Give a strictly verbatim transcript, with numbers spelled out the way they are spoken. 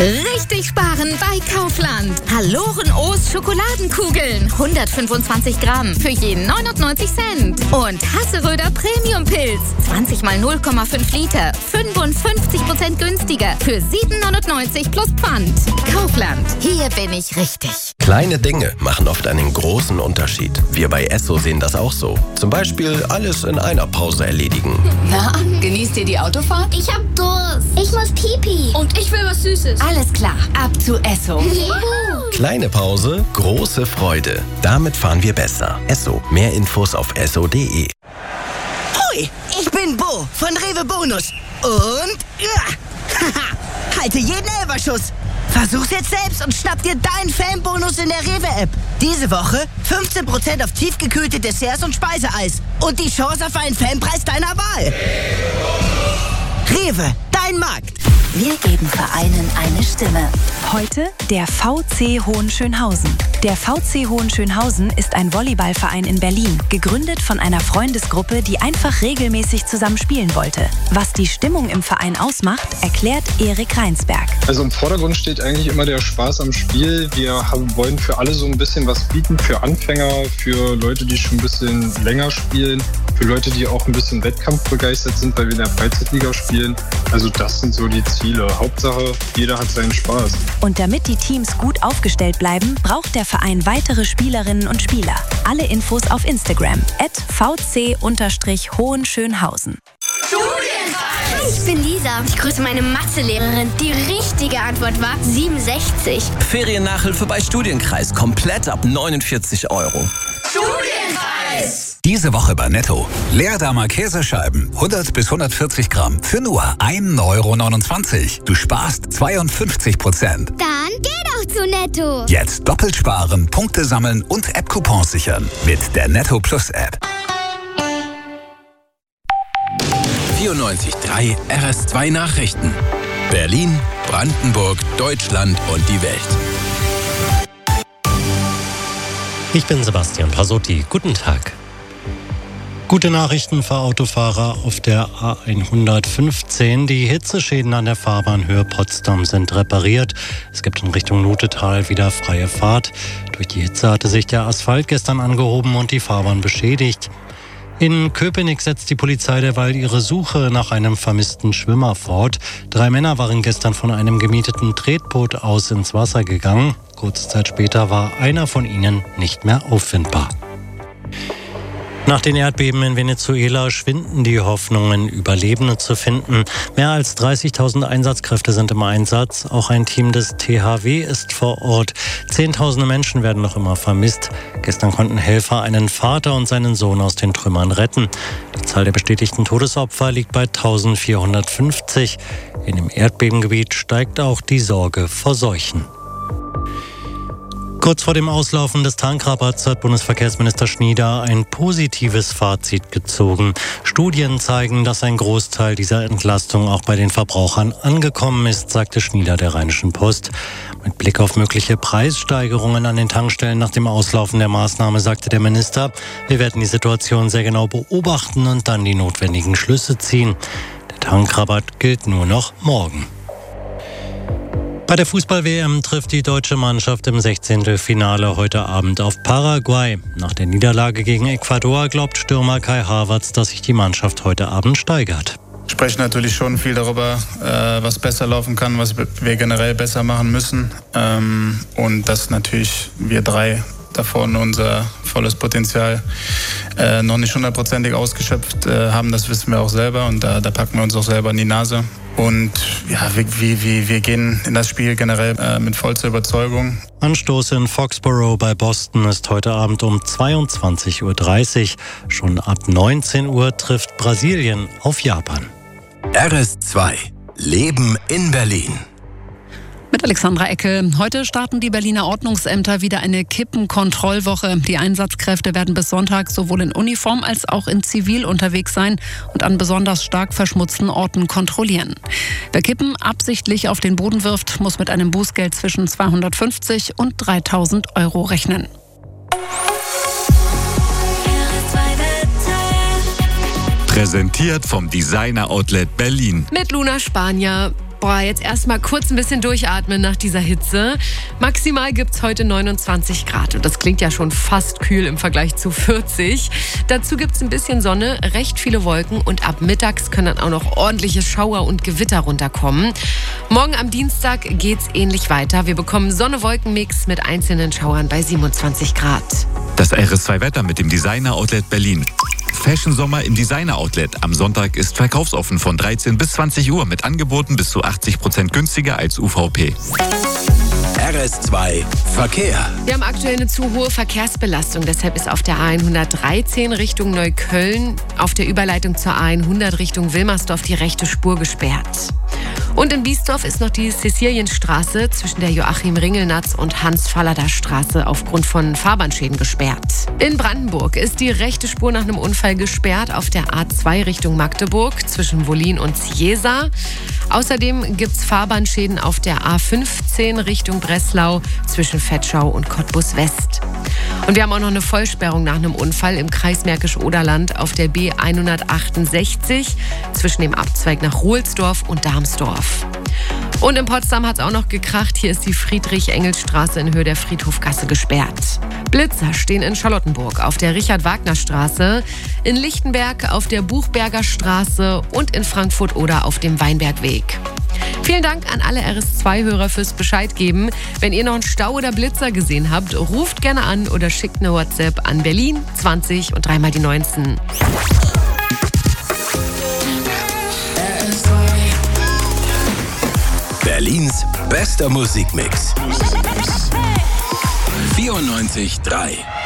Richtig sparen bei Kaufland. Haloren-O's Schokoladenkugeln. hundertfünfundzwanzig Gramm für jeden neunundneunzig Cent. Und Hasseröder Premium-Pilz. zwanzig mal null Komma fünf Liter. fünfundfünfzig Prozent günstiger. Für sieben neunundneunzig plus Pfand. Kaufland. Hier bin ich richtig. Kleine Dinge machen oft einen großen Unterschied. Wir bei Esso sehen das auch so. Zum Beispiel alles in einer Pause erledigen. Na, genießt ihr die Autofahrt? Ich hab Durst. Ich muss Pipi. Und ich will was Süßes. Alles klar, ab zu Esso. Juhu. Kleine Pause, große Freude. Damit fahren wir besser. Esso. Mehr Infos auf esso punkt de. Hoi, ich bin Bo von Rewe Bonus. Und ja, halte jeden Elferschuss. Versuch's jetzt selbst und schnapp dir deinen Fanbonus in der Rewe-App. Diese Woche fünfzehn Prozent auf tiefgekühlte Desserts und Speiseeis. Und die Chance auf einen Fanpreis deiner Wahl. Rewe, dein Markt. Wir geben Vereinen eine Stimme. Heute der V C Hohenschönhausen. Der V C Hohenschönhausen ist ein Volleyballverein in Berlin, gegründet von einer Freundesgruppe, die einfach regelmäßig zusammen spielen wollte. Was die Stimmung im Verein ausmacht, erklärt Erik Reinsberg. Also im Vordergrund steht eigentlich immer der Spaß am Spiel. Wir haben, wollen für alle so ein bisschen was bieten, für Anfänger, für Leute, die schon ein bisschen länger spielen, für Leute, die auch ein bisschen wettkampfbegeistert sind, weil wir in der Freizeitliga spielen. Also das sind so die Ziele. Hauptsache, jeder hat seinen Spaß. Und damit die Teams gut aufgestellt bleiben, braucht der Verein weitere Spielerinnen und Spieler. Alle Infos auf Instagram at v c Hohenschönhausen. Hi, ich bin Lisa. Ich grüße meine Mathelehrerin. Die richtige Antwort war siebenundsechzig. Feriennachhilfe bei Studienkreis. Komplett ab neunundvierzig Euro. Studienkreis! Diese Woche bei Netto. Leerdammer Käsescheiben, hundert bis hundertvierzig Gramm, für nur ein Euro neunundzwanzig. Du sparst zweiundfünfzig Prozent. Dann geh doch zu Netto. Jetzt doppelt sparen, Punkte sammeln und App-Coupons sichern. Mit der Netto Plus App. vierundneunzig Komma drei R S zwei Nachrichten. Berlin, Brandenburg, Deutschland und die Welt. Ich bin Sebastian Pasotti. Guten Tag. Gute Nachrichten für Autofahrer auf der A hundertfünfzehn. Die Hitzeschäden an der Fahrbahnhöhe Potsdam sind repariert. Es gibt in Richtung Nutetal wieder freie Fahrt. Durch die Hitze hatte sich der Asphalt gestern angehoben und die Fahrbahn beschädigt. In Köpenick setzt die Polizei derweil ihre Suche nach einem vermissten Schwimmer fort. Drei Männer waren gestern von einem gemieteten Tretboot aus ins Wasser gegangen. Kurze Zeit später war einer von ihnen nicht mehr auffindbar. Nach den Erdbeben in Venezuela schwinden die Hoffnungen, Überlebende zu finden. Mehr als dreißigtausend Einsatzkräfte sind im Einsatz. Auch ein Team des T H W ist vor Ort. Zehntausende Menschen werden noch immer vermisst. Gestern konnten Helfer einen Vater und seinen Sohn aus den Trümmern retten. Die Zahl der bestätigten Todesopfer liegt bei eintausendvierhundertfünfzig. In dem Erdbebengebiet steigt auch die Sorge vor Seuchen. Kurz vor dem Auslaufen des Tankrabatts hat Bundesverkehrsminister Schnieder ein positives Fazit gezogen. Studien zeigen, dass ein Großteil dieser Entlastung auch bei den Verbrauchern angekommen ist, sagte Schnieder der Rheinischen Post. Mit Blick auf mögliche Preissteigerungen an den Tankstellen nach dem Auslaufen der Maßnahme sagte der Minister, wir werden die Situation sehr genau beobachten und dann die notwendigen Schlüsse ziehen. Der Tankrabatt gilt nur noch morgen. Bei der Fußball-W M trifft die deutsche Mannschaft im Sechzehntelfinale heute Abend auf Paraguay. Nach der Niederlage gegen Ecuador glaubt Stürmer Kai Havertz, dass sich die Mannschaft heute Abend steigert. Wir sprechen natürlich schon viel darüber, was besser laufen kann, was wir generell besser machen müssen. Und dass natürlich wir drei da vorne unser volles Potenzial noch nicht hundertprozentig ausgeschöpft haben, das wissen wir auch selber. Und da, da packen wir uns auch selber in die Nase. Und ja, wir, wir, wir gehen in das Spiel generell äh, mit vollster Überzeugung. Anstoß in Foxborough bei Boston ist heute Abend um zweiundzwanzig Uhr dreißig. Schon ab neunzehn Uhr trifft Brasilien auf Japan. R S zwei. Leben in Berlin. Mit Alexandra Eckel. Heute starten die Berliner Ordnungsämter wieder eine Kippenkontrollwoche. Die Einsatzkräfte werden bis Sonntag sowohl in Uniform als auch in Zivil unterwegs sein und an besonders stark verschmutzten Orten kontrollieren. Wer Kippen absichtlich auf den Boden wirft, muss mit einem Bußgeld zwischen zweihundertfünfzig und dreitausend Euro rechnen. Präsentiert vom Designer Outlet Berlin. Mit Luna Spanier. Boah, jetzt erstmal kurz ein bisschen durchatmen nach dieser Hitze. Maximal gibt's heute neunundzwanzig Grad und das klingt ja schon fast kühl im Vergleich zu vierzig. Dazu gibt's ein bisschen Sonne, recht viele Wolken und ab mittags können dann auch noch ordentliche Schauer und Gewitter runterkommen. Morgen am Dienstag geht's ähnlich weiter. Wir bekommen Sonne-Wolken-Mix mit einzelnen Schauern bei siebenundzwanzig Grad. Das R S zwei Wetter mit dem Designer Outlet Berlin. Fashion Sommer im Designer Outlet. Am Sonntag ist verkaufsoffen von dreizehn bis zwanzig Uhr mit Angeboten bis zu achtzig Prozent günstiger als U V P. R S zwei Verkehr. Wir haben aktuell eine zu hohe Verkehrsbelastung. Deshalb ist auf der A hundertdreizehn Richtung Neukölln auf der Überleitung zur A hundert Richtung Wilmersdorf die rechte Spur gesperrt. Und in Biesdorf ist noch die Cäcilienstraße zwischen der Joachim-Ringelnatz und Hans-Fallada-Straße aufgrund von Fahrbahnschäden gesperrt. In Brandenburg ist die rechte Spur nach einem Unfall gesperrt auf der A zwei Richtung Magdeburg zwischen Wollin und Ciesa. Außerdem gibt es Fahrbahnschäden auf der A fünfzehn Richtung Breslau zwischen Vetschau und Cottbus West. Und wir haben auch noch eine Vollsperrung nach einem Unfall im Kreis Märkisch-Oderland auf der B hundertachtundsechzig zwischen dem Abzweig nach Ruhlsdorf und Darmsdorf. Und in Potsdam hat es auch noch gekracht. Hier ist die Friedrich-Engels-Straße in Höhe der Friedhofgasse gesperrt. Blitzer stehen in Charlottenburg auf der Richard-Wagner-Straße, in Lichtenberg auf der Buchberger Straße und in Frankfurt oder auf dem Weinbergweg. Vielen Dank an alle R S zwei Hörer fürs Bescheid geben. Wenn ihr noch einen Stau oder Blitzer gesehen habt, ruft gerne an oder schickt eine WhatsApp an Berlin zwanzig und dreimal die neunzehn. Berlins bester Musikmix. vierundneunzig Komma drei